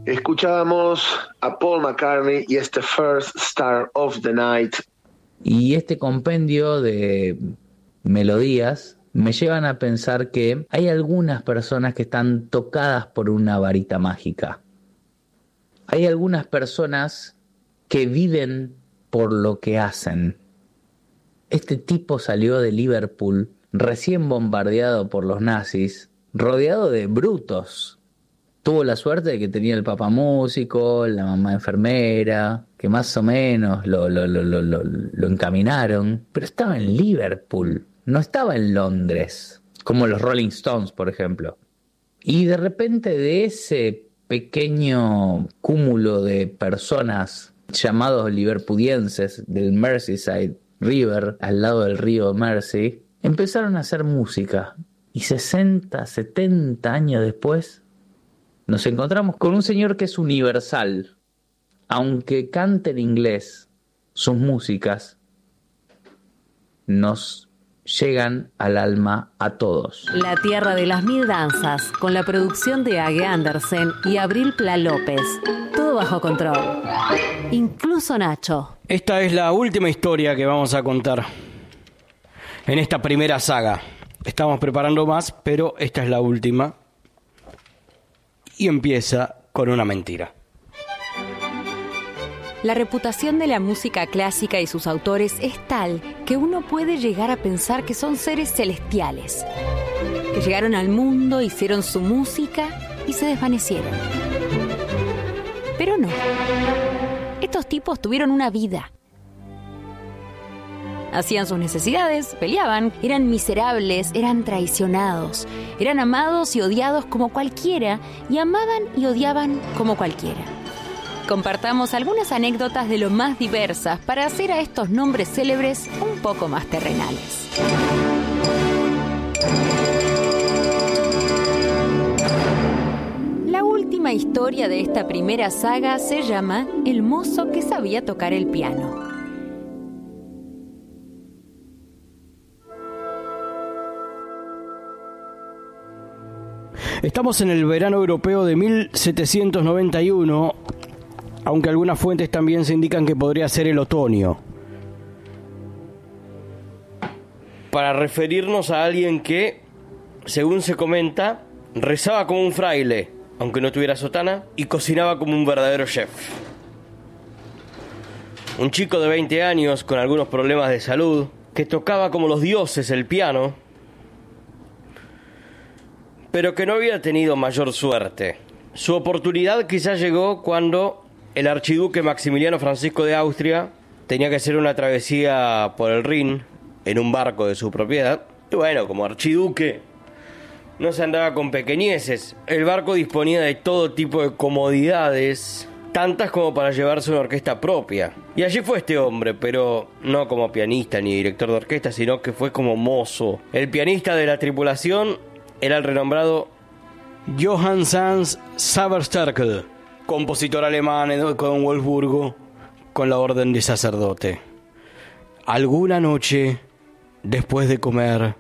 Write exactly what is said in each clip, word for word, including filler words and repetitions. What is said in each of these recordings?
Escuchábamos a Paul McCartney y este First Star of the Night. Y este compendio de melodías me llevan a pensar que hay algunas personas que están tocadas por una varita mágica. Hay algunas personas que viven por lo que hacen. Este tipo salió de Liverpool, recién bombardeado por los nazis, rodeado de brutos. Tuvo la suerte de que tenía el papá músico, la mamá enfermera, que más o menos lo, lo, lo, lo, lo, lo encaminaron, pero estaba en Liverpool, no estaba en Londres, como los Rolling Stones, por ejemplo. Y de repente de ese pequeño cúmulo de personas llamados liverpudienses del Merseyside River, al lado del río Mersey, empezaron a hacer música. Y sesenta, setenta años después, nos encontramos con un señor que es universal. Aunque cante en inglés, sus músicas nos llegan al alma a todos. La Tierra de las Mil Danzas, con la producción de Age Andersen y Abril Pla López. Todo bajo control. Incluso Nacho. Esta es la última historia que vamos a contar en esta primera saga. Estamos preparando más, pero esta es la última. Y empieza con una mentira. La reputación de la música clásica y sus autores es tal que uno puede llegar a pensar que son seres celestiales, que llegaron al mundo, hicieron su música y se desvanecieron. Pero no. Estos tipos tuvieron una vida. Hacían sus necesidades, peleaban, eran miserables, eran traicionados, eran amados y odiados como cualquiera, y amaban y odiaban como cualquiera. Compartamos algunas anécdotas de lo más diversas para hacer a estos nombres célebres un poco más terrenales. La última historia de esta primera saga se llama El mozo que sabía tocar el piano. Estamos en el verano europeo de mil setecientos noventa y uno, aunque algunas fuentes también se indican que podría ser el otoño. Para referirnos a alguien que, según se comenta, rezaba como un fraile, aunque no tuviera sotana, y cocinaba como un verdadero chef. Un chico de veinte años con algunos problemas de salud, que tocaba como los dioses el piano, pero que no había tenido mayor suerte. Su oportunidad quizás llegó cuando el archiduque Maximiliano Francisco de Austria tenía que hacer una travesía por el Rin en un barco de su propiedad. Y bueno, como archiduque no se andaba con pequeñeces. El barco disponía de todo tipo de comodidades, tantas como para llevarse una orquesta propia. Y allí fue este hombre, pero no como pianista ni director de orquesta, sino que fue como mozo. El pianista de la tripulación era el renombrado Johann Franz Sabersterkel, compositor alemán educado en Wolfsburgo con la orden de sacerdote. Alguna noche, después de comer,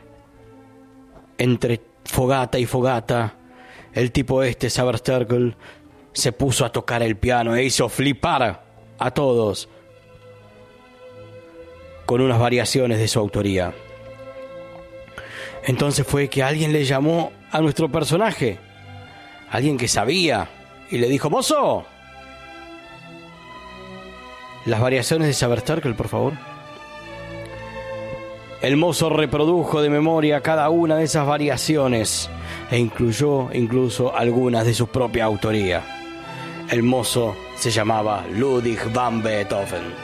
entre fogata y fogata, el tipo este, Sabersterkel, se puso a tocar el piano e hizo flipar a todos con unas variaciones de su autoría. Entonces fue que alguien le llamó a nuestro personaje, alguien que sabía, y le dijo: ¡mozo! Las variaciones de Sabersterkel, por favor. El mozo reprodujo de memoria cada una de esas variaciones e incluyó incluso algunas de su propia autoría. El mozo se llamaba Ludwig van Beethoven.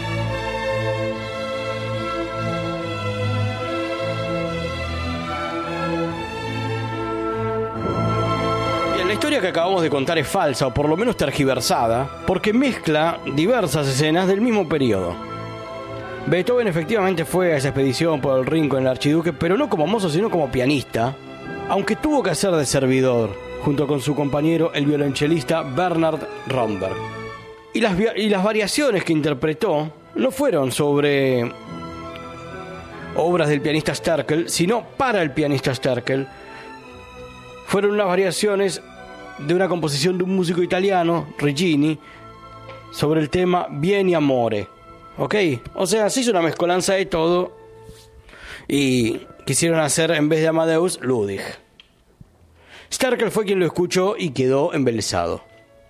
La historia que acabamos de contar es falsa, o por lo menos tergiversada, porque mezcla diversas escenas del mismo periodo. Beethoven efectivamente fue a esa expedición por el Rin con el archiduque, pero no como mozo, sino como pianista, aunque tuvo que hacer de servidor, junto con su compañero, el violonchelista Bernhard Romberg. Y las, y las variaciones que interpretó no fueron sobre obras del pianista Sterkel, sino para el pianista Sterkel. Fueron unas variaciones de una composición de un músico italiano, Riggini, sobre el tema Bien y Amore. ¿Ok? O sea, se hizo una mezcolanza de todo y quisieron hacer, en vez de Amadeus, Ludwig. Sterkel fue quien lo escuchó y quedó embelesado.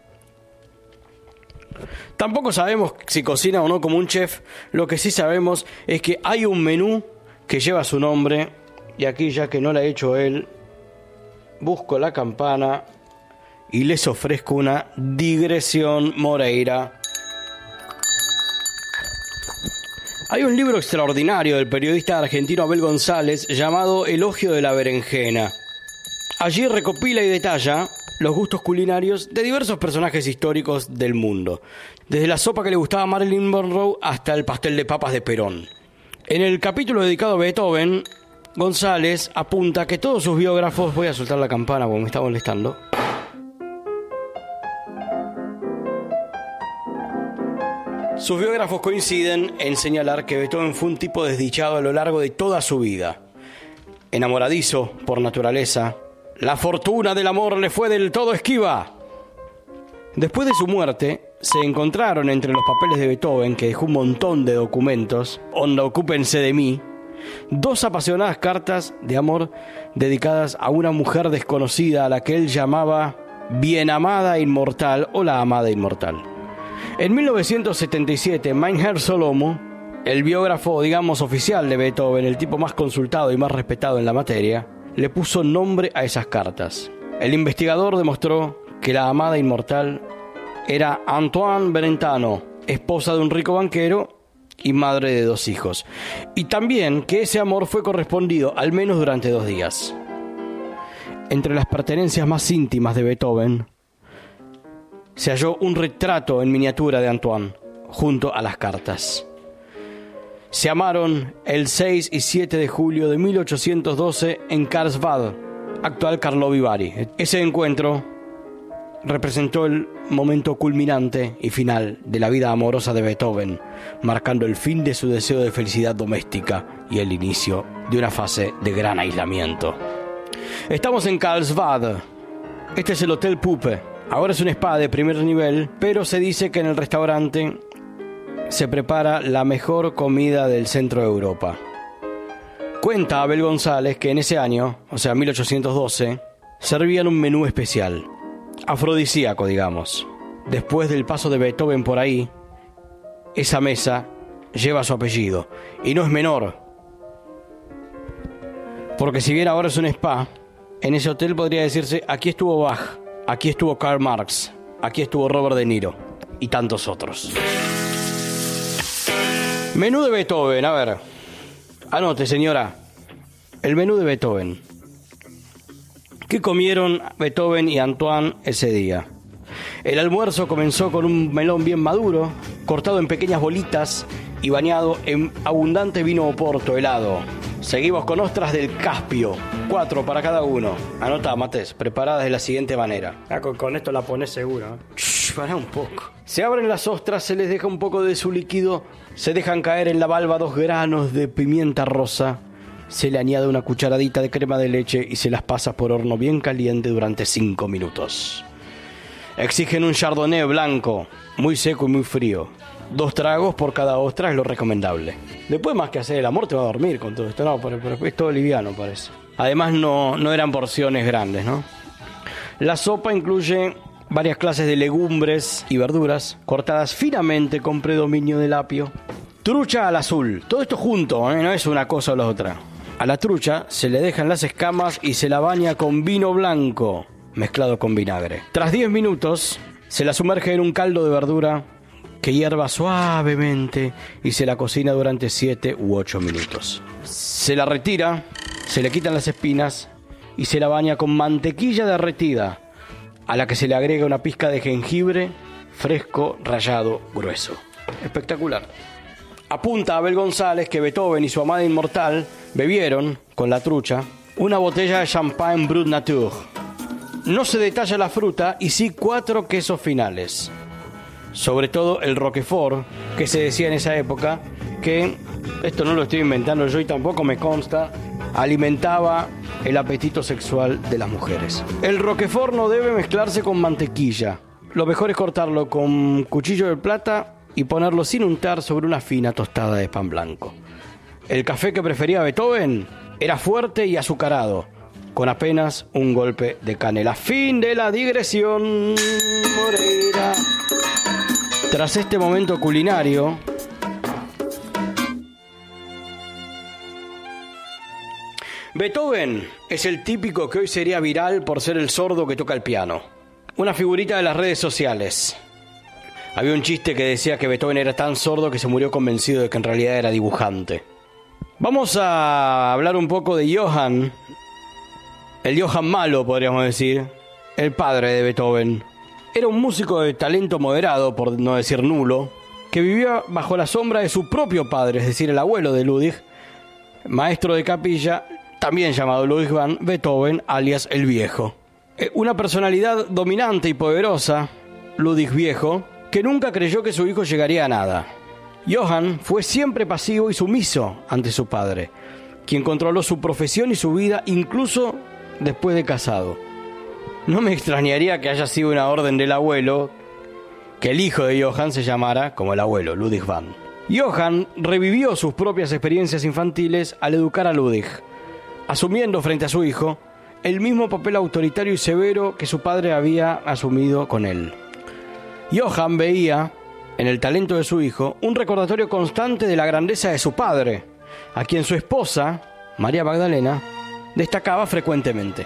Tampoco sabemos si cocina o no como un chef. Lo que sí sabemos es que hay un menú que lleva su nombre. Y aquí, ya que no la ha hecho él, busco la campana y les ofrezco una digresión Moreira. Hay un libro extraordinario del periodista argentino Abel González llamado Elogio de la berenjena. Allí recopila y detalla los gustos culinarios de diversos personajes históricos del mundo, desde la sopa que le gustaba a Marilyn Monroe hasta el pastel de papas de Perón. En el capítulo dedicado a Beethoven, González apunta que todos sus biógrafos... Voy a soltar la campana porque me está molestando. Sus biógrafos coinciden en señalar que Beethoven fue un tipo desdichado a lo largo de toda su vida. Enamoradizo por naturaleza, la fortuna del amor le fue del todo esquiva. Después de su muerte, se encontraron entre los papeles de Beethoven, que dejó un montón de documentos, onda ocúpense de mí, dos apasionadas cartas de amor dedicadas a una mujer desconocida a la que él llamaba Bien Amada Inmortal o la Amada Inmortal. En mil novecientos setenta y siete, Meinhard Solomo, el biógrafo, digamos, oficial de Beethoven, el tipo más consultado y más respetado en la materia, le puso nombre a esas cartas. El investigador demostró que la amada inmortal era Antoine Brentano, esposa de un rico banquero y madre de dos hijos. Y también que ese amor fue correspondido al menos durante dos días. Entre las pertenencias más íntimas de Beethoven se halló un retrato en miniatura de Antoine junto a las cartas. Se amaron el seis y siete de julio de mil ochocientos doce en Karlsbad, actual Karlovy Vary. Ese encuentro representó el momento culminante y final de la vida amorosa de Beethoven, marcando el fin de su deseo de felicidad doméstica y el inicio de una fase de gran aislamiento. Estamos en Karlsbad. Este es el Hotel Puppe. Ahora es un spa de primer nivel, pero se dice que en el restaurante se prepara la mejor comida del centro de Europa. Cuenta Abel González que en ese año, o sea mil ochocientos doce, servían un menú especial, afrodisíaco, digamos. Después del paso de Beethoven por ahí, esa mesa lleva su apellido, y no es menor, porque si bien ahora es un spa, en ese hotel podría decirse: aquí estuvo Bach, aquí estuvo Karl Marx, aquí estuvo Robert De Niro y tantos otros. Menú de Beethoven, a ver. Anote, señora. El menú de Beethoven. ¿Qué comieron Beethoven y Antoine ese día? El almuerzo comenzó con un melón bien maduro, cortado en pequeñas bolitas y bañado en abundante vino Oporto helado. Seguimos con ostras del Caspio, cuatro para cada uno. Anota, Matés, preparadas de la siguiente manera. Ah, con, con esto la pones seguro, ¿eh? Shh, pará un poco. Se abren las ostras, se les deja un poco de su líquido, se dejan caer en la valva dos granos de pimienta rosa, se le añade una cucharadita de crema de leche y se las pasa por horno bien caliente durante cinco minutos. Exigen un chardonnay blanco, muy seco y muy frío. Dos tragos por cada ostra es lo recomendable. Después, más que hacer el amor, te va a dormir con todo esto. No, pero, pero es todo liviano, parece. Además, no, no eran porciones grandes, ¿no? La sopa incluye varias clases de legumbres y verduras cortadas finamente con predominio del apio. Trucha al azul. Todo esto junto, ¿eh? No es una cosa o la otra. A la trucha se le dejan las escamas y se la baña con vino blanco mezclado con vinagre. Tras diez minutos, se la sumerge en un caldo de verdura que hierva suavemente y se la cocina durante siete u ocho minutos. Se la retira, se le quitan las espinas y se la baña con mantequilla derretida, a la que se le agrega una pizca de jengibre fresco rallado grueso. Espectacular. Apunta Abel González que Beethoven y su amada inmortal bebieron, con la trucha, una botella de champagne Brut Nature. No se detalla la fruta y sí cuatro quesos finales. Sobre todo el Roquefort, que se decía en esa época que, esto no lo estoy inventando yo y tampoco me consta, alimentaba el apetito sexual de las mujeres. El roquefort no debe mezclarse con mantequilla. Lo mejor es cortarlo con cuchillo de plata y ponerlo sin untar sobre una fina tostada de pan blanco. El café que prefería Beethoven era fuerte y azucarado, con apenas un golpe de canela. Fin de la digresión, Moreira. Tras este momento culinario, Beethoven es el típico que hoy sería viral por ser el sordo que toca el piano. Una figurita de las redes sociales. Había un chiste que decía que Beethoven era tan sordo que se murió convencido de que en realidad era dibujante. Vamos a hablar un poco de Johann, el Johann malo, podríamos decir, el padre de Beethoven. Era un músico de talento moderado, por no decir nulo, que vivía bajo la sombra de su propio padre, es decir, el abuelo de Ludwig, maestro de capilla, también llamado Ludwig van Beethoven, alias el Viejo. Una personalidad dominante y poderosa, Ludwig Viejo, que nunca creyó que su hijo llegaría a nada. Johann fue siempre pasivo y sumiso ante su padre, quien controló su profesión y su vida incluso después de casado. No me extrañaría que haya sido una orden del abuelo que el hijo de Johann se llamara como el abuelo, Ludwig van. Johann revivió sus propias experiencias infantiles al educar a Ludwig, asumiendo frente a su hijo el mismo papel autoritario y severo que su padre había asumido con él. Johann veía en el talento de su hijo un recordatorio constante de la grandeza de su padre, a quien su esposa, María Magdalena, destacaba frecuentemente.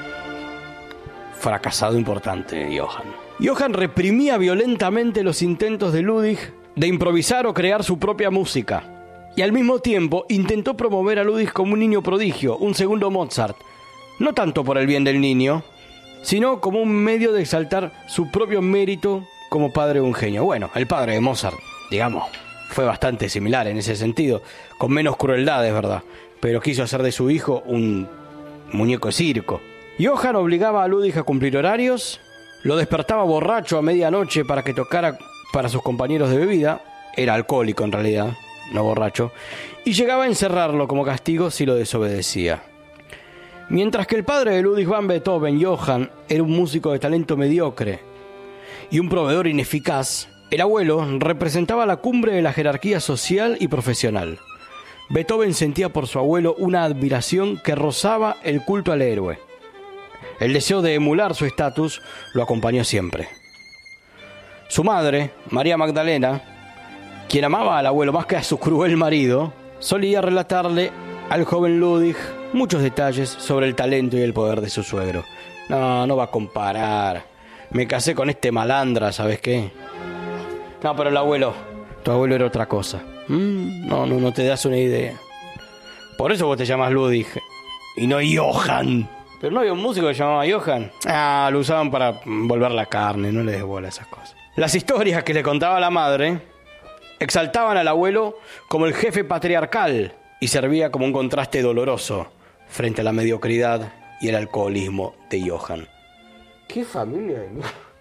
Fracasado importante, Johann. Johann reprimía violentamente los intentos de Ludwig de improvisar o crear su propia música, y al mismo tiempo intentó promover a Ludwig como un niño prodigio, un segundo Mozart, no tanto por el bien del niño, sino como un medio de exaltar su propio mérito como padre de un genio. Bueno, el padre de Mozart, digamos, fue bastante similar en ese sentido, con menos crueldad, es verdad, pero quiso hacer de su hijo un muñeco de circo. Johann obligaba a Ludwig a cumplir horarios, lo despertaba borracho a medianoche para que tocara para sus compañeros de bebida, era alcohólico en realidad, no borracho, y llegaba a encerrarlo como castigo si lo desobedecía. Mientras que el padre de Ludwig van Beethoven, Johann, era un músico de talento mediocre y un proveedor ineficaz, el abuelo representaba la cumbre de la jerarquía social y profesional. Beethoven sentía por su abuelo una admiración que rozaba el culto al héroe. El deseo de emular su estatus lo acompañó siempre. Su madre, María Magdalena, quien amaba al abuelo más que a su cruel marido, solía relatarle al joven Ludwig muchos detalles sobre el talento y el poder de su suegro. No, no va a comparar. Me casé con este malandra, ¿sabes qué? No, pero el abuelo, tu abuelo era otra cosa. Mm, no, no, no te das una idea. Por eso vos te llamas Ludwig y no Johann. Pero no había un músico que se llamaba Johann. Ah, lo usaban para volver la carne, no le des bola a esas cosas. Las historias que le contaba la madre exaltaban al abuelo como el jefe patriarcal y servía como un contraste doloroso frente a la mediocridad y el alcoholismo de Johann. ¡Qué familia de mierda!